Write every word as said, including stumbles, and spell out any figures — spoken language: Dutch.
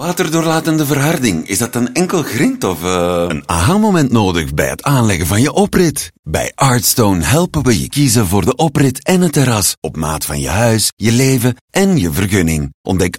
Waterdoorlatende verharding, is dat dan enkel grind of... Uh... Een aha-moment nodig bij het aanleggen van je oprit. Bij Artstone helpen we je kiezen voor de oprit en het terras, op maat van je huis, je leven en je vergunning. Ontdek